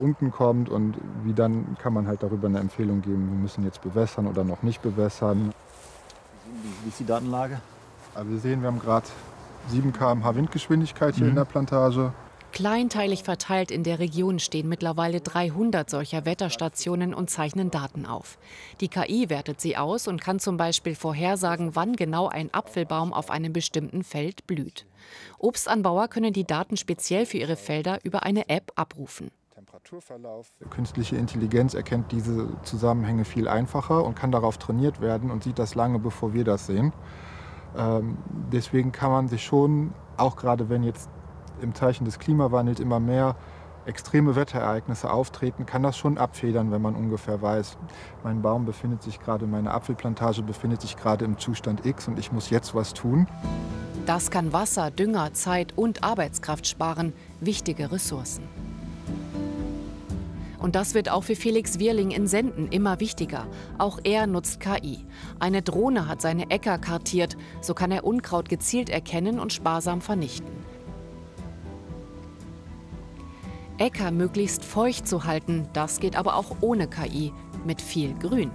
unten kommt und wie dann kann man halt darüber eine Empfehlung geben, wir müssen jetzt bewässern oder noch nicht bewässern. Wie ist die Datenlage? Also wir sehen, wir haben gerade 7 km/h Windgeschwindigkeit hier in der Plantage. Kleinteilig verteilt in der Region stehen mittlerweile 300 solcher Wetterstationen und zeichnen Daten auf. Die KI wertet sie aus und kann zum Beispiel vorhersagen, wann genau ein Apfelbaum auf einem bestimmten Feld blüht. Obstanbauer können die Daten speziell für ihre Felder über eine App abrufen. Künstliche Intelligenz erkennt diese Zusammenhänge viel einfacher und kann darauf trainiert werden und sieht das lange, bevor wir das sehen. Deswegen kann man sich schon, auch gerade wenn jetzt im Zeichen des Klimawandels immer mehr extreme Wetterereignisse auftreten, kann das schon abfedern, wenn man ungefähr weiß, mein Baum befindet sich gerade, meine Apfelplantage befindet sich gerade im Zustand X und ich muss jetzt was tun. Das kann Wasser, Dünger, Zeit und Arbeitskraft sparen, wichtige Ressourcen. Und das wird auch für Felix Wirling in Senden immer wichtiger. Auch er nutzt KI. Eine Drohne hat seine Äcker kartiert. So kann er Unkraut gezielt erkennen und sparsam vernichten. Äcker möglichst feucht zu halten, das geht aber auch ohne KI, mit viel Grün.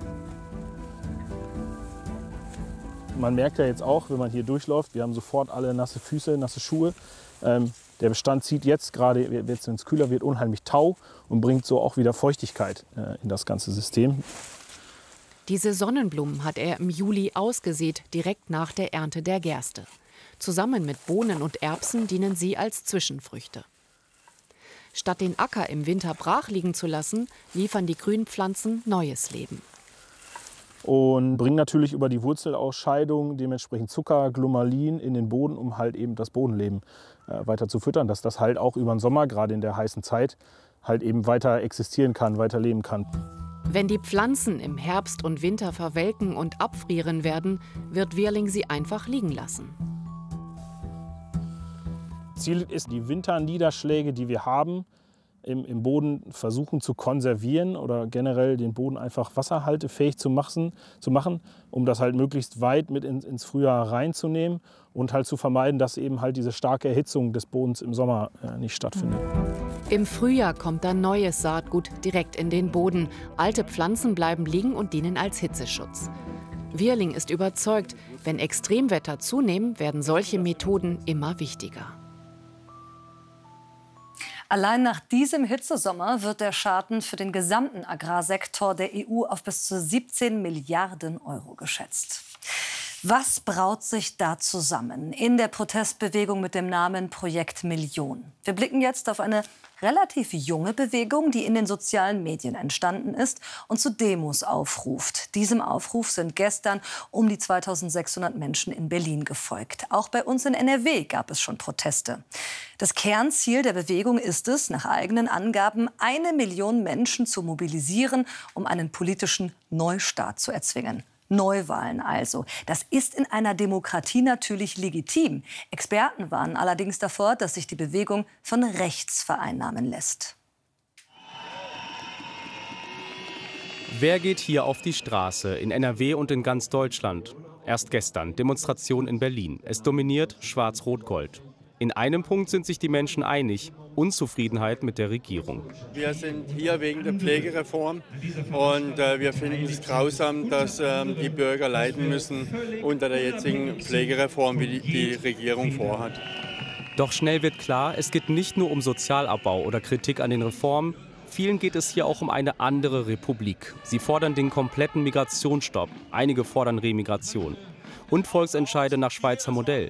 Man merkt ja jetzt auch, wenn man hier durchläuft, wir haben sofort alle nasse Füße, nasse Schuhe. Der Bestand zieht jetzt gerade, jetzt, wenn es kühler wird, unheimlich Tau und bringt so auch wieder Feuchtigkeit in das ganze System. Diese Sonnenblumen hat er im Juli ausgesät, direkt nach der Ernte der Gerste. Zusammen mit Bohnen und Erbsen dienen sie als Zwischenfrüchte. Statt den Acker im Winter brach liegen zu lassen, liefern die Grünpflanzen neues Leben. Und bringen natürlich über die Wurzelausscheidung dementsprechend Zucker, Glomalin in den Boden, um halt eben das Bodenleben weiter zu füttern, dass das halt auch über den Sommer, gerade in der heißen Zeit, halt eben weiter existieren kann, weiter leben kann. Wenn die Pflanzen im Herbst und Winter verwelken und abfrieren werden, wird Wirling sie einfach liegen lassen. Ziel ist, die Winterniederschläge, die wir haben, im Boden versuchen zu konservieren oder generell den Boden einfach wasserhaltefähig zu machen, um das halt möglichst weit mit ins Frühjahr reinzunehmen und halt zu vermeiden, dass eben halt diese starke Erhitzung des Bodens im Sommer nicht stattfindet. Im Frühjahr kommt dann neues Saatgut direkt in den Boden. Alte Pflanzen bleiben liegen und dienen als Hitzeschutz. Wirling ist überzeugt, wenn Extremwetter zunehmen, werden solche Methoden immer wichtiger. Allein nach diesem Hitzesommer wird der Schaden für den gesamten Agrarsektor der EU auf bis zu 17 Milliarden Euro geschätzt. Was braut sich da zusammen in der Protestbewegung mit dem Namen Projekt Million? Wir blicken jetzt auf eine relativ junge Bewegung, die in den sozialen Medien entstanden ist und zu Demos aufruft. Diesem Aufruf sind gestern um die 2600 Menschen in Berlin gefolgt. Auch bei uns in NRW gab es schon Proteste. Das Kernziel der Bewegung ist es, nach eigenen Angaben 1 Million Menschen zu mobilisieren, um einen politischen Neustart zu erzwingen. Neuwahlen also. Das ist in einer Demokratie natürlich legitim. Experten warnen allerdings davor, dass sich die Bewegung von rechts vereinnahmen lässt. Wer geht hier auf die Straße in NRW und in ganz Deutschland? Erst gestern Demonstration in Berlin. Es dominiert Schwarz-Rot-Gold. In einem Punkt sind sich die Menschen einig: Unzufriedenheit mit der Regierung. Wir sind hier wegen der Pflegereform und wir finden es grausam, dass die Bürger leiden müssen unter der jetzigen Pflegereform, wie die Regierung vorhat. Doch schnell wird klar, es geht nicht nur um Sozialabbau oder Kritik an den Reformen. Vielen geht es hier auch um eine andere Republik. Sie fordern den kompletten Migrationsstopp. Einige fordern Remigration. Und Volksentscheide nach Schweizer Modell.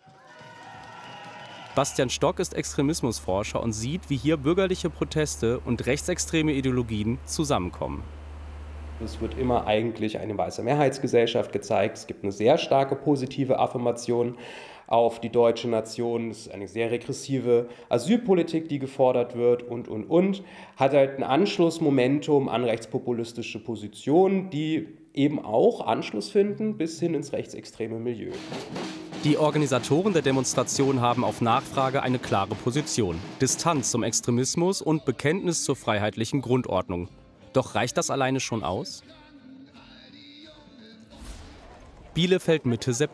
Bastian Stock ist Extremismusforscher und sieht, wie hier bürgerliche Proteste und rechtsextreme Ideologien zusammenkommen. Es wird immer eigentlich eine weiße Mehrheitsgesellschaft gezeigt. Es gibt eine sehr starke positive Affirmation auf die deutsche Nation. Es ist eine sehr regressive Asylpolitik, die gefordert wird und. Hat halt ein Anschlussmomentum an rechtspopulistische Positionen, die eben auch Anschluss finden bis hin ins rechtsextreme Milieu. Die Organisatoren der Demonstration haben auf Nachfrage eine klare Position: Distanz zum Extremismus und Bekenntnis zur freiheitlichen Grundordnung. Doch reicht das alleine schon aus? Bielefeld Mitte September.